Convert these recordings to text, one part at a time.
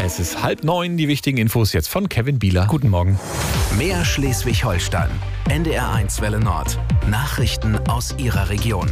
Es ist 8:30, die wichtigen Infos jetzt von Kevin Bieler. Guten Morgen. Mehr Schleswig-Holstein. NDR1 Welle Nord. Nachrichten aus Ihrer Region.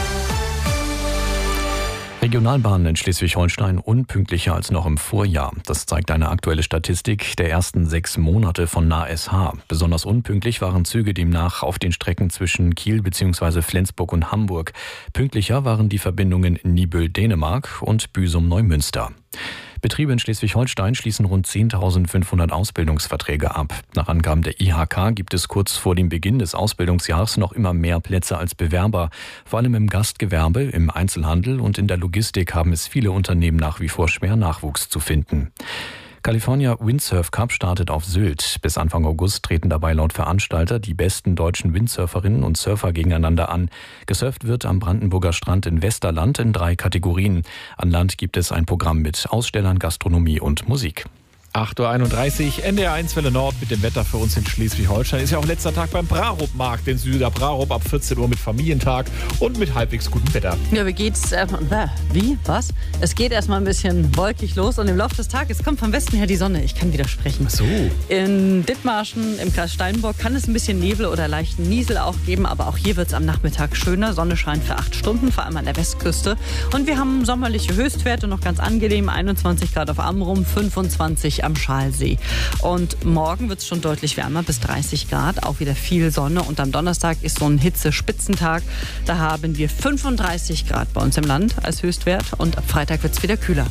Regionalbahnen in Schleswig-Holstein unpünktlicher als noch im Vorjahr. Das zeigt eine aktuelle Statistik der ersten 6 Monate von NASH. Besonders unpünktlich waren Züge demnach auf den Strecken zwischen Kiel bzw. Flensburg und Hamburg. Pünktlicher waren die Verbindungen Nibel-Dänemark und Büsum-Neumünster. Betriebe in Schleswig-Holstein schließen rund 10.500 Ausbildungsverträge ab. Nach Angaben der IHK gibt es kurz vor dem Beginn des Ausbildungsjahres noch immer mehr Plätze als Bewerber. Vor allem im Gastgewerbe, im Einzelhandel und in der Logistik haben es viele Unternehmen nach wie vor schwer, Nachwuchs zu finden. California Windsurf Cup startet auf Sylt. Bis Anfang August treten dabei laut Veranstalter die besten deutschen Windsurferinnen und Surfer gegeneinander an. Gesurft wird am Brandenburger Strand in Westerland in 3 Kategorien. An Land gibt es ein Programm mit Ausstellern, Gastronomie und Musik. 8:31 Uhr, NDR1 Welle Nord mit dem Wetter für uns in Schleswig-Holstein. Ist ja auch letzter Tag beim Prarup-Markt in Süder Prarup ab 14 Uhr mit Familientag und mit halbwegs gutem Wetter. Ja, wie geht's? Wie? Was? Es geht erstmal ein bisschen wolkig los und im Laufe des Tages kommt vom Westen her die Sonne. Ich kann widersprechen. Ach so. In Dithmarschen im Kreis Steinburg kann es ein bisschen Nebel oder leichten Niesel auch geben, aber auch hier wird es am Nachmittag schöner. Sonne scheint für 8 Stunden, vor allem an der Westküste. Und wir haben sommerliche Höchstwerte, noch ganz angenehm, 21 Grad auf Amrum, 25 am Schalsee. Und morgen wird es schon deutlich wärmer, bis 30 Grad, auch wieder viel Sonne. Und am Donnerstag ist so ein Hitzespitzentag. Da haben wir 35 Grad bei uns im Land als Höchstwert und ab Freitag wird es wieder kühler.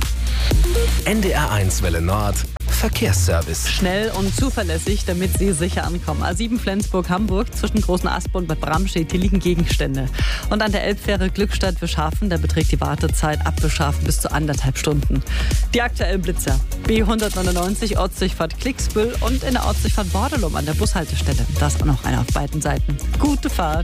NDR1 Welle Nord. Verkehrsservice. Schnell und zuverlässig, damit Sie sicher ankommen. A7 Flensburg-Hamburg zwischen Großen Aspen und Bad Bramstedt, hier liegen Gegenstände. Und an der Elbfähre Glückstadt-Wischhafen, da beträgt die Wartezeit ab Wischhafen bis zu 1,5 Stunden. Die aktuellen Blitzer. B199 Ortsdurchfahrt Klicksbüll und in der Ortsdurchfahrt Bordelum an der Bushaltestelle. Das auch noch einer auf beiden Seiten. Gute Fahrt.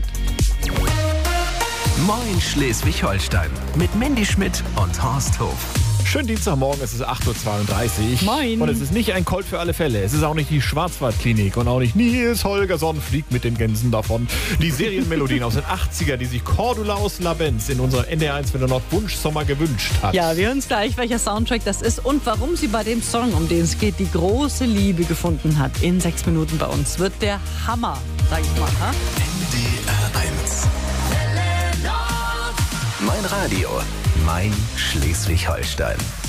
Moin Schleswig-Holstein. Mit Mandy Schmidt und Horst Hof. Schönen Dienstagmorgen, es ist 8:32 Uhr. Moin. Und es ist nicht ein Colt für alle Fälle. Es ist auch nicht die Schwarzwaldklinik und auch nicht Nils Holgersson fliegt mit den Gänsen davon. Die Serienmelodien aus den 80er, die sich Cordula aus Labenz in unserer NDR1 Welle Nord Wunschsommer gewünscht hat. Ja, wir hören uns gleich, welcher Soundtrack das ist und warum sie bei dem Song, um den es geht, die große Liebe gefunden hat. In 6 Minuten bei uns wird der Hammer, sag ich mal. Ha? NDR1. Mein Radio, mein Schleswig-Holstein.